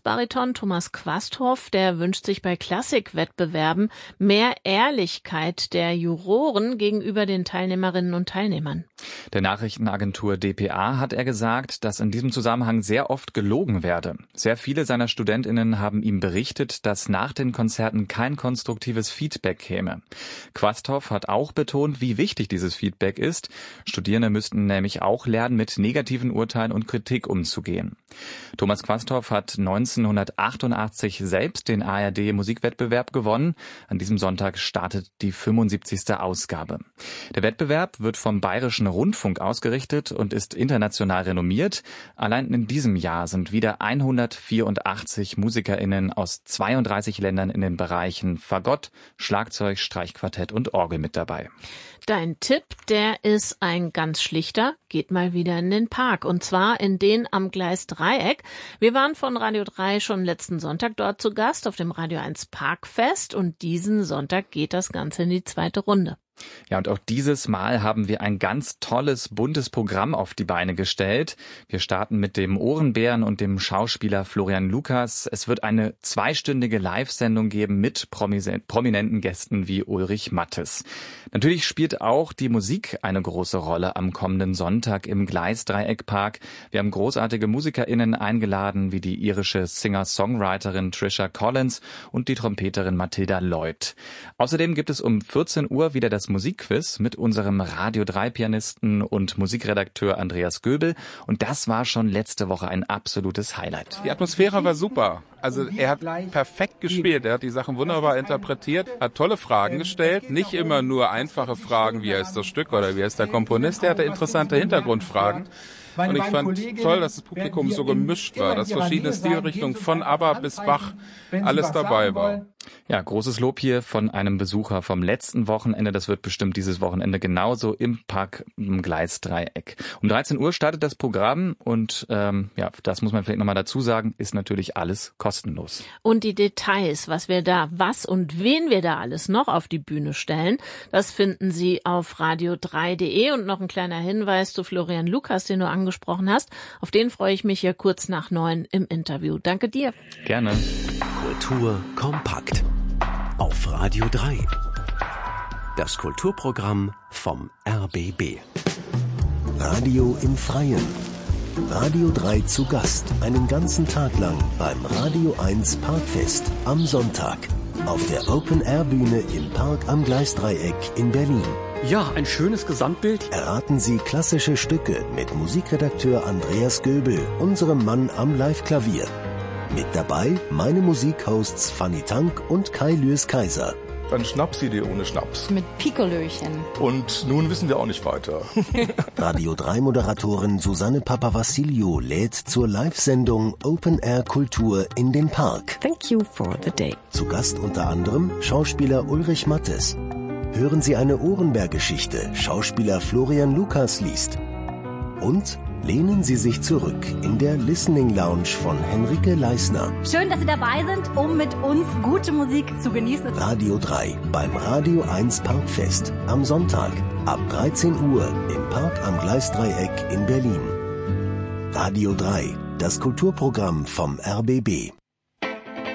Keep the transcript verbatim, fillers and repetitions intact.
Bassbariton Thomas Quasthoff, der wünscht sich bei Klassikwettbewerben mehr Ehrlichkeit der Juroren gegenüber den Teilnehmerinnen und Teilnehmern. Der Nachrichtenagentur d p a hat er gesagt, dass in diesem Zusammenhang sehr oft gelogen werde. Sehr viele seiner StudentInnen haben ihm berichtet, dass nach den Konzerten kein konstruktives Feedback käme. Quasthoff hat auch betont, wie wichtig dieses Feedback ist. Studierende müssten nämlich auch lernen, mit negativen Urteilen und Kritik umzugehen. Thomas Quasthoff hat neunzehnhundertachtundachtzig selbst den A R D-Musikwettbewerb gewonnen. An diesem Sonntag startet die fünfundsiebzigste Ausgabe. Der Wettbewerb wird vom Bayerischen Rundfunk ausgerichtet und ist international renommiert. Allein in diesem Jahr sind wieder hundertvierundachtzig MusikerInnen aus zweiunddreißig Ländern in den Bereichen Fagott, Schlagzeug, Streichquartett und Orgel mit dabei. Dein Tipp, der ist ein ganz schlichter. Geht mal wieder in den Park. Und zwar in den am Gleis Dreieck. Wir waren von Radio drei schon letzten Sonntag dort zu Gast auf dem Radio eins Parkfest. Und diesen Sonntag geht das Ganze in die zweite Runde. Ja, und auch dieses Mal haben wir ein ganz tolles, buntes Programm auf die Beine gestellt. Wir starten mit dem Ohrenbären und dem Schauspieler Florian Lukas. Es wird eine zweistündige Live-Sendung geben mit prominenten Gästen wie Ulrich Mattes. Natürlich spielt auch die Musik eine große Rolle am kommenden Sonntag im Gleis-Dreieck-Park. Wir haben großartige MusikerInnen eingeladen, wie die irische Singer-Songwriterin Trisha Collins und die Trompeterin Mathilda Lloyd. Außerdem gibt es um vierzehn Uhr wieder das Musikquiz mit unserem Radio drei Pianisten und Musikredakteur Andreas Göbel. Und das war schon letzte Woche ein absolutes Highlight. Die Atmosphäre war super. Also er hat perfekt gespielt. Er hat die Sachen wunderbar interpretiert, hat tolle Fragen gestellt. Nicht immer nur einfache Fragen, wie heißt das Stück oder wie heißt der Komponist. Er hatte interessante Hintergrundfragen. Und ich fand toll, dass das Publikum so gemischt war, dass verschiedene Stilrichtungen von ABBA bis Bach alles dabei war. Ja, großes Lob hier von einem Besucher vom letzten Wochenende. Das wird bestimmt dieses Wochenende genauso im Park im Gleisdreieck. Um dreizehn Uhr startet das Programm und ähm, ja, das muss man vielleicht nochmal dazu sagen, ist natürlich alles kostenlos. Und die Details, was wir da, was und wen wir da alles noch auf die Bühne stellen, das finden Sie auf radio drei punkt de. Und noch ein kleiner Hinweis zu Florian Lukas, den du angesprochen hast. Auf den freue ich mich hier kurz nach neun im Interview. Danke dir. Gerne. Kultur kompakt auf Radio drei. Das Kulturprogramm vom R B B. Radio im Freien. Radio drei zu Gast. Einen ganzen Tag lang beim Radio eins Parkfest am Sonntag. Auf der Open-Air-Bühne im Park am Gleisdreieck in Berlin. Ja, ein schönes Gesamtbild. Erraten Sie klassische Stücke mit Musikredakteur Andreas Göbel, unserem Mann am Live-Klavier. Mit dabei meine Musikhosts Fanny Tank und Kai Lües Kaiser. Dann Schnapsidee ohne Schnaps. Mit Pikolöchen. Und nun wissen wir auch nicht weiter. Radio drei Moderatorin Susanne Papavassiliou lädt zur Live-Sendung Open Air Kultur in den Park. Thank you for the day. Zu Gast unter anderem Schauspieler Ulrich Mattes. Hören Sie eine Ohrenbär-Geschichte, Schauspieler Florian Lukas liest. Und lehnen Sie sich zurück in der Listening Lounge von Henrike Leisner. Schön, dass Sie dabei sind, um mit uns gute Musik zu genießen. Radio drei beim Radio eins Parkfest am Sonntag ab dreizehn Uhr im Park am Gleisdreieck in Berlin. Radio drei, das Kulturprogramm vom R B B.